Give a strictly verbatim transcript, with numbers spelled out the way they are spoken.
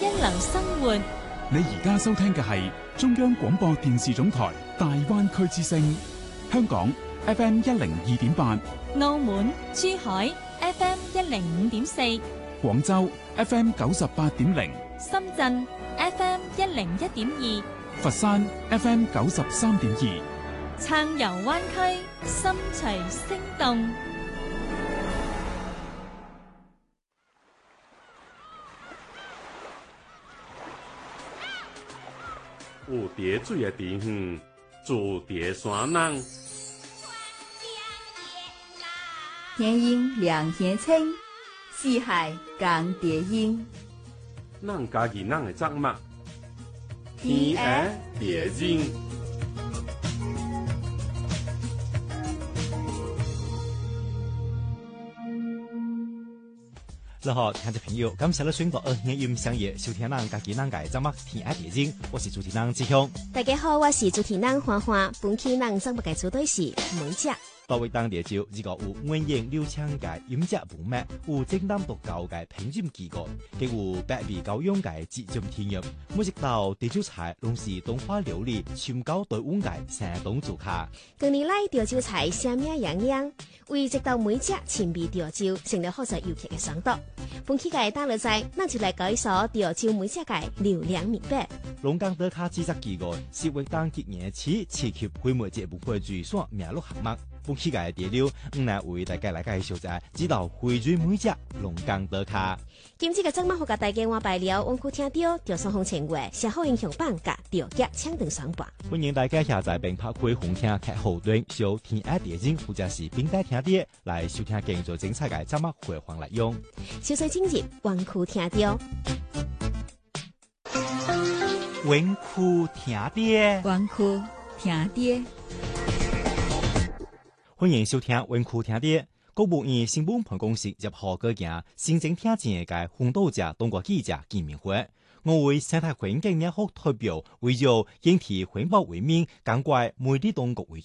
一流生活。 你而家收聽嘅係中央廣播電視總台大灣區之聲，香港 F M 一零二點八， 澳門、珠海 F M 一零五點四， 廣州 F M 九十八點零， 深圳 F M 一零一點二， 佛山 F M 九十三點二， 撐遊灣區，心隨聲動。 有蝶水的地方，住蝶山人。 天鹰两天青，四海共蝶音。 咱家己咱的作物，天鹅蝶音。 你好，聽眾朋友，感謝你選擇二年音相約收聽咱家己咱嘅節目《天愛蝶音》，我是主持人志雄。 大家好，我是主持人花花。本期咱節目嘅主題是梅姐。 到位當地就呢個有文言流暢嘅音節文脈，有精擔獨教嘅品質機構，亦有百味教養嘅節奏體驗。每一道地酒菜攏是東華料理深厚台灣嘅山東做客。 近年來潮州菜聲名揚揚，為這道梅姐親筆潮州成了好在遊客嘅上桌。本期嘅打落在，咱就來搞一首潮州梅姐嘅流量名筆。 龍崗德卡製作機構是為當今年起刺激規模節目會最爽名錄項目。本期嘅第六，唔嚟為大家來介紹就係知道匯聚梅姐龍崗德卡。 今次嘅節目好甲大家話拜了，往區聽到潮汕風情話，寫好英雄榜甲潮劇搶登上榜。 歡迎大家下載並拍開紅聽劇後端，收天愛蝶音或者是冰帶聽啲來收聽更多精彩嘅節目回放內容。 小水今日往區聽到， 往區聽啲， 往區聽啲。 歡迎收聽文庫聽啲，國務院新聞辦公室入號舉行新增聽見嘅紅豆者中國記者見面會。我為生態環境名學代表為咗引體環保為名，趕怪媒體當局為